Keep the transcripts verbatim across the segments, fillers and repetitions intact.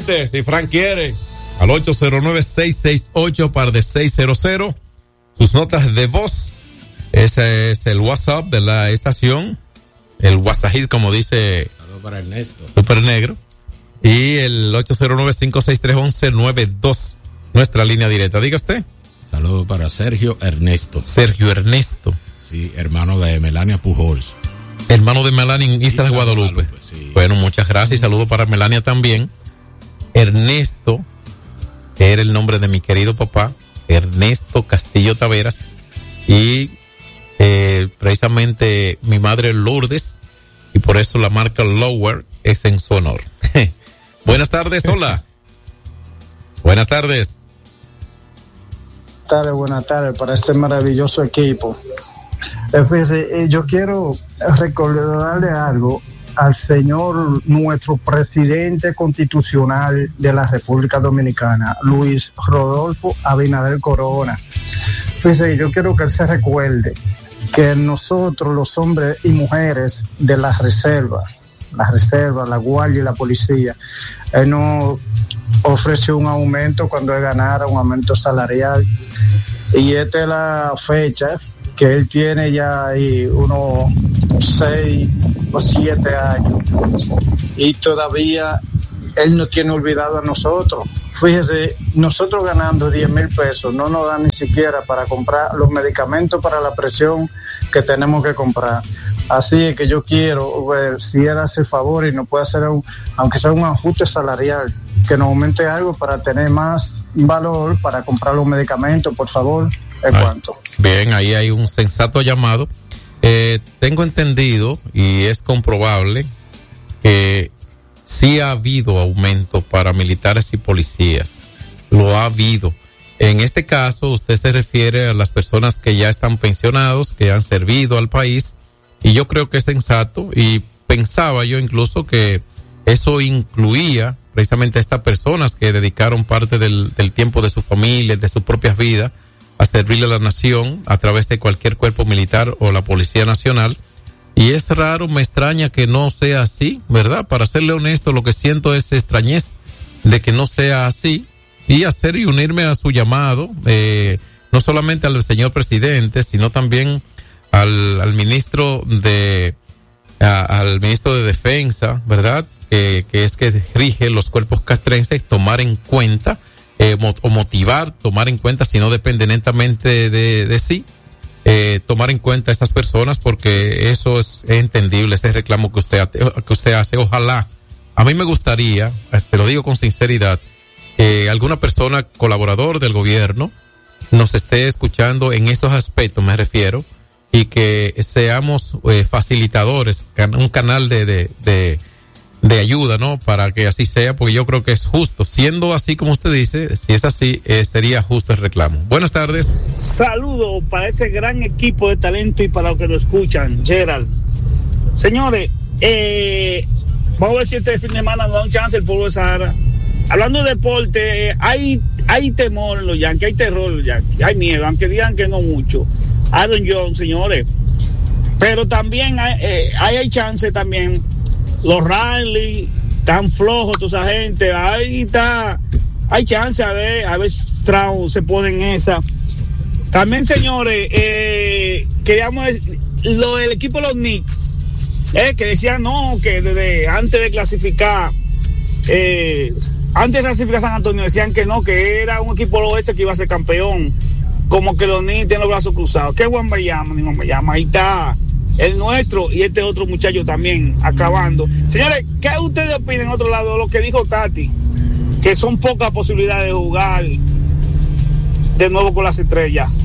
Gente, si Frank quiere, al ocho cero nueve, seis seis ocho, par de seis cero cero, sus notas de voz. Ese es el WhatsApp de la estación, el WhatsApp, como dice Saludos para Ernesto Super Negro, y el ocho cero nueve, cinco seis tres, uno uno nueve dos, nuestra línea directa. Diga usted. Saludos para Sergio Ernesto. Sergio Ernesto. Sí, hermano de Melania Pujols. Hermano de Melania en Isla de Guadalupe. Guadalupe sí. Bueno, muchas gracias y saludos para Melania también. Ernesto, que era el nombre de mi querido papá, Ernesto Castillo Taveras, y eh, precisamente mi madre Lourdes, y por eso la marca Lower es en su honor. Buenas tardes, hola. Buenas tardes. Buenas tardes, buenas tardes para este maravilloso equipo. Eh, fíjese, eh, yo quiero recordarle algo al señor, nuestro presidente constitucional de la República Dominicana, Luis Rodolfo Abinader Corona. Fíjese, yo quiero que él se recuerde que nosotros, los hombres y mujeres de la reserva, la reserva, la guardia y la policía, él nos ofreció un aumento cuando él ganara, un aumento salarial, y esta es la fecha que él tiene ya ahí unos seis o siete años y todavía él no tiene olvidado a nosotros. Fíjese, nosotros ganando diez mil pesos no nos dan ni siquiera para comprar los medicamentos para la presión que tenemos que comprar. Así es que yo quiero ver si él hace el favor y nos puede hacer un, aunque sea un ajuste salarial, que nos aumente algo para tener más valor para comprar los medicamentos, por favor. ¿En cuánto? Bien, ahí hay un sensato llamado. Eh, tengo entendido y es comprobable que sí ha habido aumento para militares y policías. Lo ha habido. En este caso, usted se refiere a las personas que ya están pensionados, que han servido al país, y yo creo que es sensato, y pensaba yo incluso que eso incluía precisamente a estas personas que dedicaron parte del, del tiempo de su familia, de sus propias vidas, a servirle a la nación a través de cualquier cuerpo militar o la Policía Nacional. Y es raro, me extraña que no sea así, ¿verdad? Para serle honesto, lo que siento es extrañez de que no sea así, y hacer y unirme a su llamado, eh, no solamente al señor presidente, sino también al, al ministro de, a, al ministro de Defensa, ¿verdad? Que, que es que rige los cuerpos castrenses, tomar en cuenta, eh, o motivar, tomar en cuenta, si no depende netamente de, de sí, eh, tomar en cuenta a esas personas, porque eso es entendible, ese reclamo que usted, que usted hace. Ojalá, a mí me gustaría, se lo digo con sinceridad, que alguna persona colaborador del gobierno nos esté escuchando en esos aspectos, me refiero, y que seamos eh, facilitadores, un canal de, de, de de ayuda, ¿no? Para que así sea, porque yo creo que es justo. Siendo así como usted dice, si es así, eh, sería justo el reclamo. Buenas tardes. Saludos para ese gran equipo de talento y para los que lo escuchan, Gerald. Señores, eh, vamos a ver si este fin de semana nos da un chance el pueblo de Sahara. Hablando de deporte, eh, hay, hay temor en los Yankees, hay terror en los Yankees, hay miedo, aunque digan que no mucho. Aaron Jones, señores. Pero también hay, eh, hay, hay chance también. Los Riley, tan flojos toda esa gente, ahí está, hay chance a ver, a ver si Strauss se pone en esa. También, señores, eh, queríamos, lo del equipo de los Knicks, eh, que decían no, que desde antes de clasificar, eh, antes de clasificar San Antonio, decían que no, que era un equipo del oeste que iba a ser campeón, como que los Knicks tienen los brazos cruzados. ¿Qué Juan me llama? Ni me llama, ahí está el nuestro y este otro muchacho también acabando. Señores, ¿qué ustedes opinan otro lado de lo que dijo Tati? Que son pocas posibilidades de jugar de nuevo con las estrellas.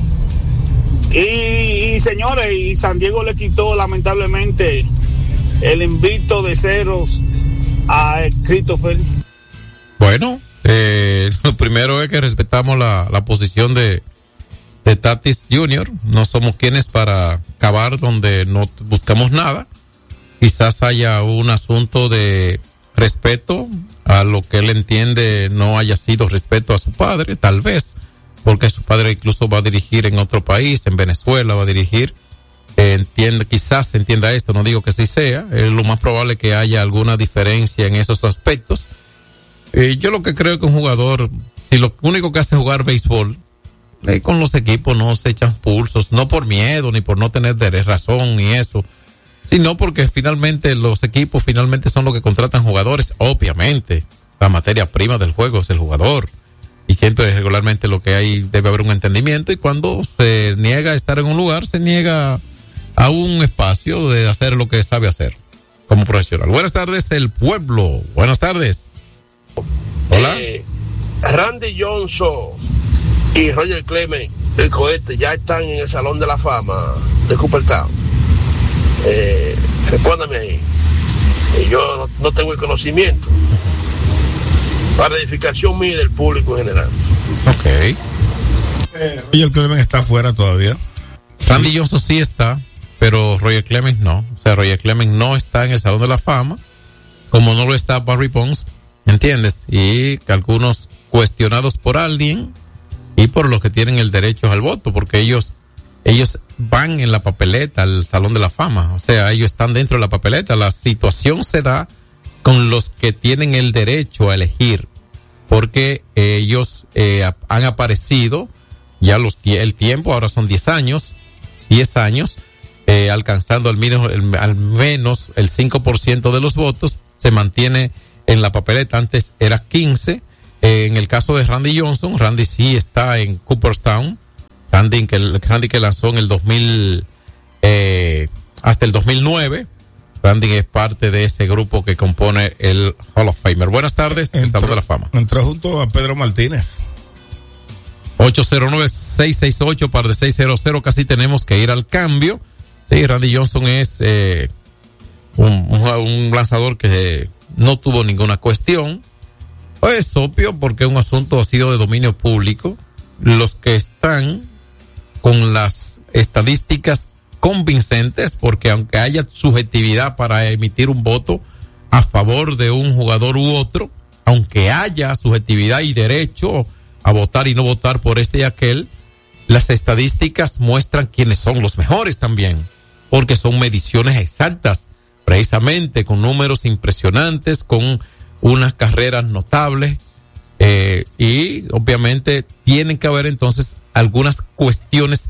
Y, y señores, y San Diego le quitó lamentablemente el invicto de ceros a Christopher. Bueno, eh, lo primero es que respetamos la, la posición de de Tatis junior No somos quienes para cavar donde no buscamos nada. Quizás haya un asunto de respeto a lo que él entiende no haya sido respeto a su padre, tal vez, porque su padre incluso va a dirigir en otro país, en Venezuela va a dirigir. Eh, entiende, quizás se entienda esto, no digo que sí sea, es lo más probable que haya alguna diferencia en esos aspectos. Eh, yo lo que creo que un jugador, si lo único que hace es jugar béisbol, eh, con los equipos no se echan pulsos, no por miedo ni por no tener de razón ni eso, sino porque finalmente los equipos finalmente son los que contratan jugadores. Obviamente, la materia prima del juego es el jugador. Y siempre regularmente lo que hay, debe haber un entendimiento, y cuando se niega a estar en un lugar, se niega a un espacio de hacer lo que sabe hacer como profesional. Buenas tardes, el pueblo. Buenas tardes. Hola. Eh, Randy Johnson y Roger Clemens, el cohete, ya están en el Salón de la Fama de Cooperstown. Eh, respóndame ahí. Y yo no, no tengo el conocimiento. Para edificación mía y del público en general. Ok. Eh, Roger Clemens está afuera todavía. Randy Johnson sí está, pero Roger Clemens no. O sea, Roger Clemens no está en el Salón de la Fama, como no lo está Barry Bonds, ¿entiendes? Y que algunos cuestionados por alguien y por los que tienen el derecho al voto, porque ellos ellos van en la papeleta al Salón de la Fama. O sea, ellos están dentro de la papeleta. La situación se da con los que tienen el derecho a elegir, porque eh, ellos eh, han aparecido ya los el tiempo, ahora son diez años, diez años, eh, alcanzando al menos, el, al menos el cinco por ciento de los votos, se mantiene en la papeleta. Antes era quince. Eh, en el caso de Randy Johnson, Randy sí está en Cooperstown. Randy que, Randy que lanzó en el dos mil, eh, hasta el dos mil nueve. Randy es parte de ese grupo que compone el Hall of Famer. Buenas tardes, el Salón de la Fama. Entró junto a Pedro Martínez. ocho cero nueve, seis seis ocho, par de seis cero cero, casi tenemos que ir al cambio. Sí, Randy Johnson es eh, un, un, un lanzador que no tuvo ninguna cuestión. Es obvio porque un asunto ha sido de dominio público. Los que están con las estadísticas convincentes, porque aunque haya subjetividad para emitir un voto a favor de un jugador u otro, aunque haya subjetividad y derecho a votar y no votar por este y aquel, las estadísticas muestran quiénes son los mejores también, porque son mediciones exactas, precisamente con números impresionantes, con unas carreras notables, eh, y obviamente tienen que haber entonces algunas cuestiones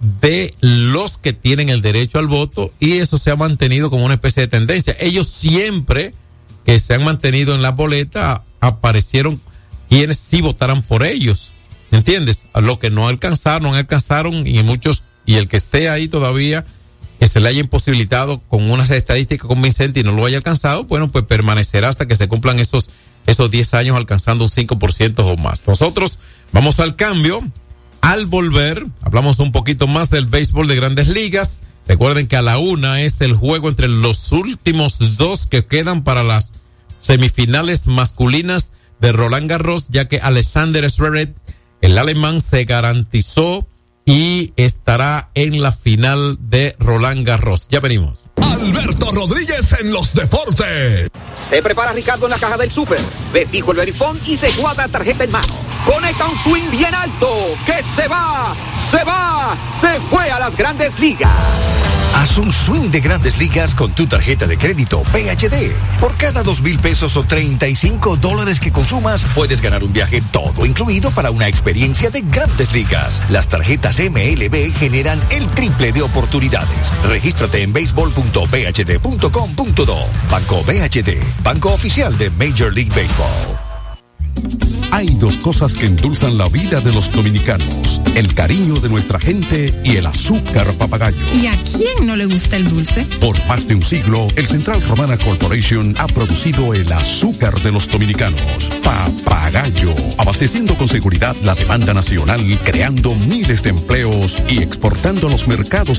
de los que tienen el derecho al voto, y eso se ha mantenido como una especie de tendencia. Ellos siempre que se han mantenido en la boleta aparecieron quienes sí votaran por ellos, ¿entiendes? A lo que no alcanzaron, no alcanzaron, y muchos, y el que esté ahí todavía, que se le haya imposibilitado con unas estadísticas convincentes y no lo haya alcanzado, bueno, pues permanecerá hasta que se cumplan esos esos diez años alcanzando un cinco por ciento o más. Nosotros vamos al cambio. Al volver, hablamos un poquito más del béisbol de Grandes Ligas. Recuerden que a la una es el juego entre los últimos dos que quedan para las semifinales masculinas de Roland Garros, ya que Alexander Zverev, el alemán, se garantizó y estará en la final de Roland Garros. Ya venimos. Alberto Rodríguez en los deportes. Se prepara Ricardo en la caja del súper. Ve fijo el verifón y se guarda tarjeta en mano. Conecta un swing bien alto. ¡Que se va! ¡Se va! ¡Se fue a las Grandes Ligas! Haz un swing de Grandes Ligas con tu tarjeta de crédito P H D. Por cada dos mil pesos o treinta y cinco dólares que consumas, puedes ganar un viaje todo incluido para una experiencia de Grandes Ligas. Las tarjetas M L B generan el triple de oportunidades. Regístrate en béisbol punto b h d punto com punto do. Banco B H D, banco oficial de Major League Baseball. Hay dos cosas que endulzan la vida de los dominicanos: el cariño de nuestra gente y el azúcar papagayo. ¿Y a quién no le gusta el dulce? Por más de un siglo, el Central Romana Corporation ha producido el azúcar de los dominicanos, Papagayo, abasteciendo con seguridad la demanda nacional, creando miles de empleos y exportando a los mercados